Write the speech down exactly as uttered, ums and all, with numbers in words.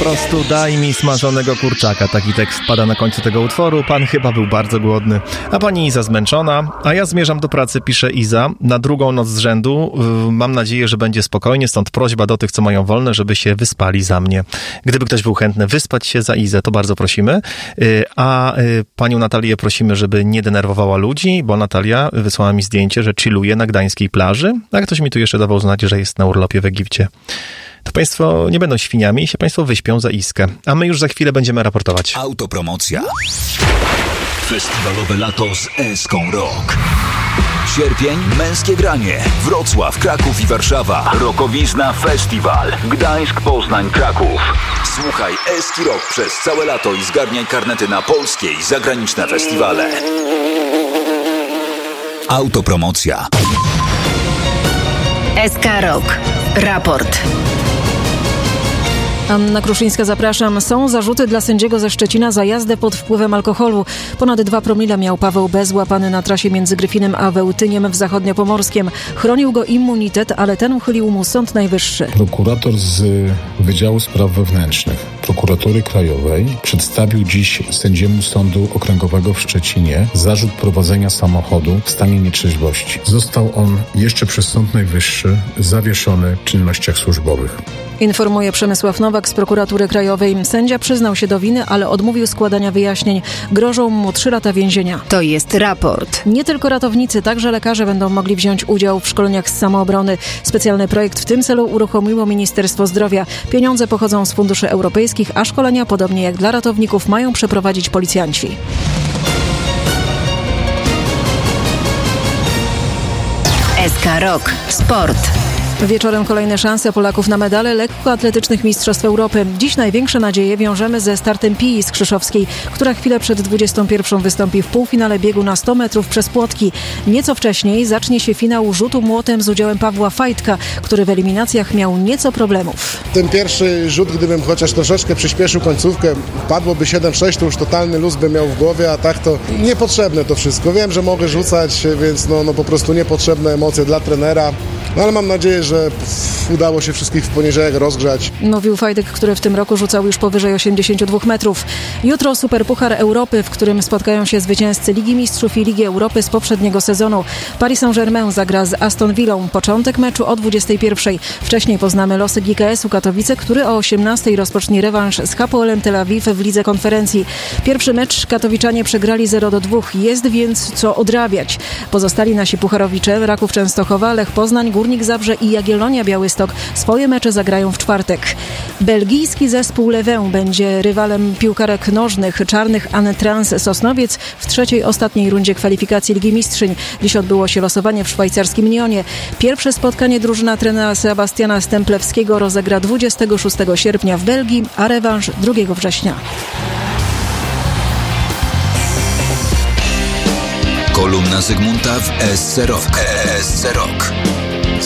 prostu daj mi smażonego kurczaka. Taki tekst pada na końcu tego utworu. Pan chyba był bardzo głodny, a pani Iza zmęczona. A ja zmierzam do pracy, pisze Iza, na drugą noc z rzędu. Mam nadzieję, że będzie spokojnie, stąd prośba do tych, co mają wolne, żeby się wyspali za mnie. Gdyby ktoś był chętny wyspać się za Izę, to bardzo prosimy. A panią Natalię prosimy, żeby nie denerwowała ludzi, bo Natalia wysłała mi zdjęcie, że chilluje na gdańskiej plaży. A ktoś mi tu jeszcze dawał znać, że jest na urlopie w Egipcie. To państwo nie będą świniami i się państwo wyśpią za Iskę. A my już za chwilę będziemy raportować. Autopromocja. Festiwalowe lato z Eską Rock. Sierpień, męskie granie. Wrocław, Kraków i Warszawa. Rokowizna Festiwal. Gdańsk, Poznań, Kraków. Słuchaj Eski Rock przez całe lato i zgarniaj karnety na polskie i zagraniczne festiwale. Autopromocja. S K Rock. Raport. Anna Kruszyńska, zapraszam. Są zarzuty dla sędziego ze Szczecina za jazdę pod wpływem alkoholu. Ponad dwa promile miał Paweł B., złapany na trasie między Gryfinem a Wełtyniem w Zachodniopomorskiem. Chronił go immunitet, ale ten uchylił mu Sąd Najwyższy. Prokurator z Wydziału Spraw Wewnętrznych Prokuratury Krajowej przedstawił dziś sędziemu Sądu Okręgowego w Szczecinie zarzut prowadzenia samochodu w stanie nietrzeźwości. Został on jeszcze przez Sąd Najwyższy zawieszony w czynnościach służbowych. Informuje Przemysław Nowak z Prokuratury Krajowej. Sędzia przyznał się do winy, ale odmówił składania wyjaśnień. Grożą mu trzy lata więzienia. To jest raport. Nie tylko ratownicy, także lekarze będą mogli wziąć udział w szkoleniach z samoobrony. Specjalny projekt w tym celu uruchomiło Ministerstwo Zdrowia. Pieniądze pochodzą z funduszy europejskich, a szkolenia, podobnie jak dla ratowników, mają przeprowadzić policjanci. S K Rock. Sport. Wieczorem kolejne szanse Polaków na medale lekkoatletycznych Mistrzostw Europy. Dziś największe nadzieje wiążemy ze startem Pii z Krzyszowskiej, która chwilę przed dwudziestą pierwszą wystąpi w półfinale biegu na sto metrów przez płotki. Nieco wcześniej zacznie się finał rzutu młotem z udziałem Pawła Fajtka, który w eliminacjach miał nieco problemów. Ten pierwszy rzut, gdybym chociaż troszeczkę przyspieszył końcówkę, padłoby siedem sześć, to już totalny luz bym miał w głowie, a tak to niepotrzebne to wszystko. Wiem, że mogę rzucać, więc no, no po prostu niepotrzebne emocje dla trenera. No ale mam nadzieję, że udało się wszystkich w poniedziałek rozgrzać. Mówił Fajdyk, który w tym roku rzucał już powyżej osiemdziesiąt dwa metrów. Jutro Superpuchar Europy, w którym spotkają się zwycięzcy Ligi Mistrzów i Ligi Europy z poprzedniego sezonu. Paris Saint-Germain zagra z Aston Villą. Początek meczu o dwudziestej pierwszej. Wcześniej poznamy losy G K S-u Katowice, który o osiemnastej rozpocznie rewanż z Hapoelem Tel Awiw w Lidze Konferencji. Pierwszy mecz katowiczanie przegrali zero do dwóch. Jest więc co odrabiać. Pozostali nasi pucharowicze Raków Częstochowa, Lech Poznań, Górnik Zabrze i Jagiellonia Białystok swoje mecze zagrają w czwartek. Belgijski zespół Leuven będzie rywalem piłkarek nożnych czarnych Anne Trans Sosnowiec w trzeciej, ostatniej rundzie kwalifikacji Ligi Mistrzyń. Dziś odbyło się losowanie w szwajcarskim Nyonie. Pierwsze spotkanie drużyna trenera Sebastiana Stemplewskiego rozegra dwudziestego szóstego sierpnia w Belgii, a rewanż drugiego września. Kolumna Zygmunta w S C Rock. S C Rock.